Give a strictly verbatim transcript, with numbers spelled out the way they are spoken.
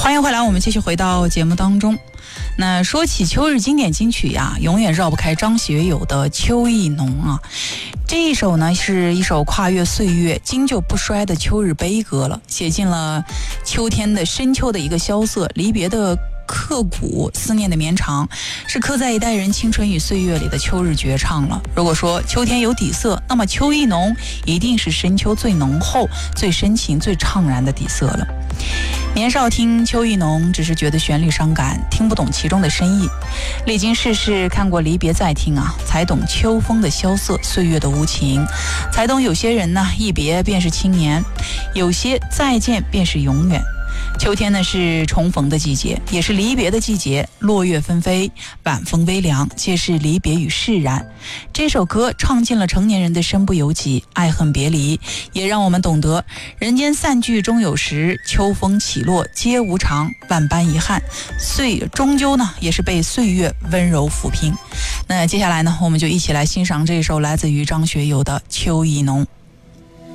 欢迎回来，我们继续回到节目当中。那说起秋日经典金曲呀、啊，永远绕不开张学友的《秋意浓》啊。这一首呢，是一首跨越岁月、经久不衰的秋日悲歌了，写尽了秋天的深秋的一个萧瑟，离别的刻骨，思念的绵长，是刻在一代人青春与岁月里的秋日绝唱了。如果说秋天有底色，那么秋意浓一定是深秋最浓厚、最深情、最怅然的底色了。年少听秋意浓，只是觉得旋律伤感，听不懂其中的深意。历经世事，看过离别再听啊，才懂秋风的萧瑟，岁月的无情，才懂有些人呢，一别便是青年，有些再见便是永远。秋天呢是重逢的季节，也是离别的季节，落叶纷飞，晚风微凉，皆是离别与释然。这首歌唱尽了成年人的身不由己，爱恨别离，也让我们懂得人间散聚终有时，秋风起落皆无常，万般遗憾，岁终究呢也是被岁月温柔抚平。那接下来呢，我们就一起来欣赏这首来自于张学友的《秋意浓》。